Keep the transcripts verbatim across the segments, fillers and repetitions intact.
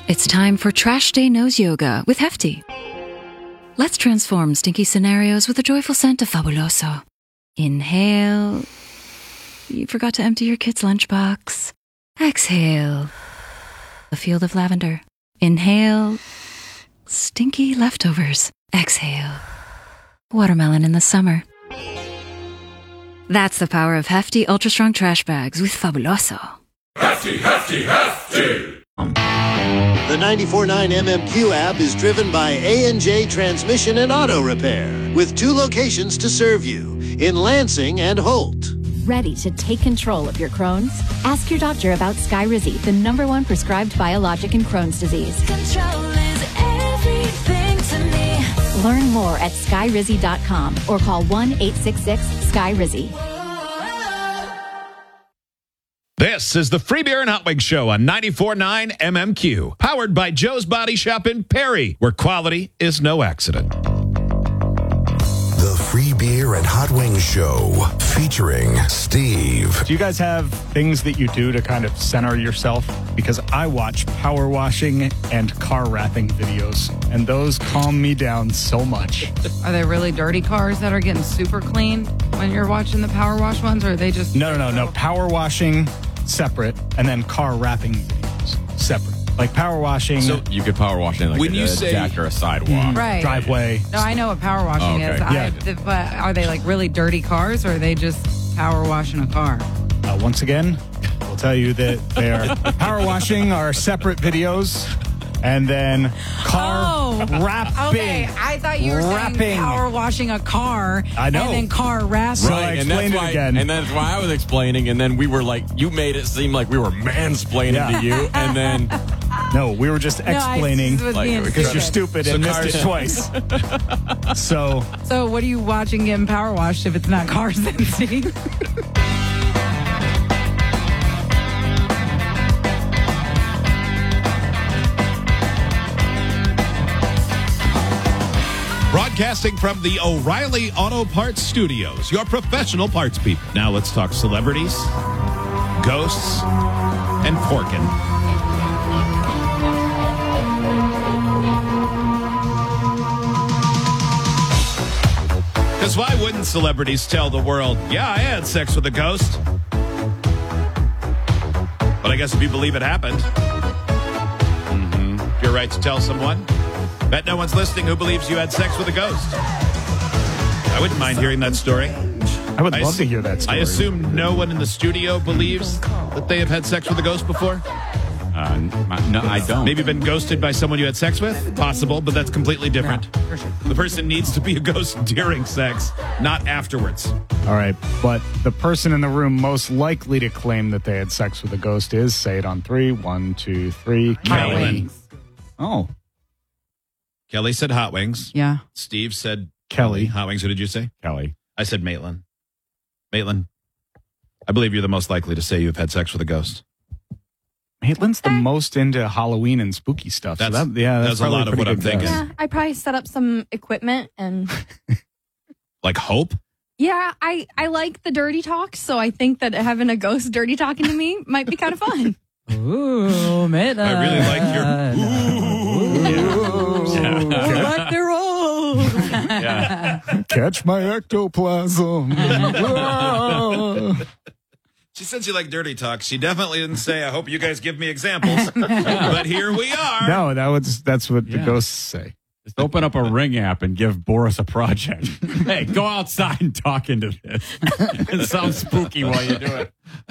It's time for Trash Day Nose Yoga with Hefty. Let's transform stinky scenarios with a joyful scent of Fabuloso. Inhale. You forgot to empty your kid's lunchbox. Exhale. A field of lavender. Inhale. Stinky leftovers. Exhale. Watermelon in the summer. That's the power of Hefty Ultra Strong Trash Bags with Fabuloso. Hefty, Hefty, Hefty! The ninety-four point nine M M Q app is driven by A and J Transmission and Auto Repair, with two locations to serve you, in Lansing and Holt. Ready to take control of your Crohn's? Ask your doctor about Skyrizi, the number one prescribed biologic in Crohn's disease. Control is everything to me. Learn more at skyrizi dot com or call one eight six six Sky Rizzy. This is the Free Beer and Hot Wings Show on ninety-four point nine M M Q, powered by Joe's Body Shop in Perry, where quality is no accident. The Free Beer and Hot Wings Show, featuring Steve. Do you guys have things that you do to kind of center yourself? Because I watch power washing and car wrapping videos, and those calm me down so much. Are they really dirty cars that are getting super clean when you're watching the power wash ones, or are they just... No, no, no, no. Power washing, separate, and then car wrapping videos, separate. Like power washing. So you could power wash in like when a, you a say, deck or a sidewalk. Right. Driveway. No, I know what power washing Oh, okay. is. Yeah. I, the, but are they like really dirty cars, or are they just power washing a car? Uh, once again, we'll tell you that they're power washing are separate videos, and then car Oh, wrapping. Okay, I thought you were Wrapping. saying power washing a car. I know. And then car wrapping. So I and that's explained it why, again. and that's why I was explaining, and then we were like, you made it seem like we were mansplaining Yeah. to you, and then No, we were just No, I explaining was Like, being because you're stupid. stupid and So missed it twice. So So what are you watching getting power washed if it's not cars then, Steve? Broadcasting from the O'Reilly Auto Parts Studios, your professional parts people. Now let's talk celebrities, ghosts, and porkin'. Because why wouldn't celebrities tell the world, yeah, I had sex with a ghost? But I guess if you believe it happened, mm-hmm. you're right to tell someone. Bet no one's listening who believes you had sex with a ghost. I wouldn't mind hearing that story. I would I love ass- to hear that story. I assume no one in the studio believes that they have had sex with a ghost before. uh, no, I don't. Maybe been ghosted by someone you had sex with? Possible, but that's completely different. For sure. The person needs to be a ghost during sex, not afterwards. All right, but the person in the room most likely to claim that they had sex with a ghost is, say it on three. One, two, three. Hot Kelly. wings. Oh, Kelly said hot wings. Yeah. Steve said Kelly. Hot wings. Who did you say? Kelly. I said Maitland. Maitland, I believe you're the most likely to say you've had sex with a ghost. Maitland's the most into Halloween and spooky stuff. So That's- that, yeah, that's, that's a probably lot of pretty what I'm good guess. thinking. Yeah, I probably set up some equipment and Like Hope? yeah, I, I like the dirty talk, so I think that having a ghost dirty talking to me might be kind of fun. Ooh, Maitland. I really like your. Ooh. Yeah. Rock the roll. Yeah. Catch my ectoplasm. She said she liked dirty talk. She definitely didn't say, I hope you guys give me examples. But here we are. No, that was that's what the Yeah. ghosts say. Just open up a Ring app and give Boris a project. Hey, go outside and talk into this. It sounds spooky while you do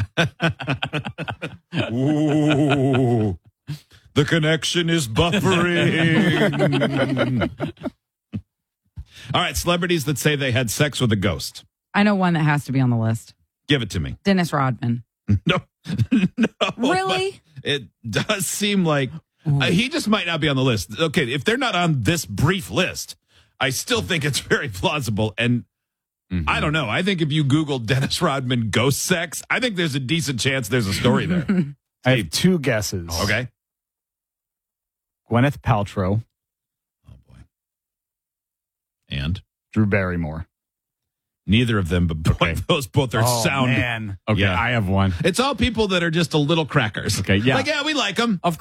it. Ooh. The connection is buffering. All right, celebrities that say they had sex with a ghost. I know one that has to be on the list. Give it to me. Dennis Rodman. No. No. Really? but It does seem like uh, he just might not be on the list. Okay, if they're not on this brief list, I still think it's very plausible. And Mm-hmm. I don't know. I think if you Google Dennis Rodman ghost sex, I think there's a decent chance there's a story there. I have two guesses. Okay. Gwyneth Paltrow, Oh, boy. And? Drew Barrymore. Neither of them, but boy, those both are Oh, sound. man. Okay, Yeah. I have one. It's all people that are just a little crackers. Okay, yeah. Like, yeah, we like them. Of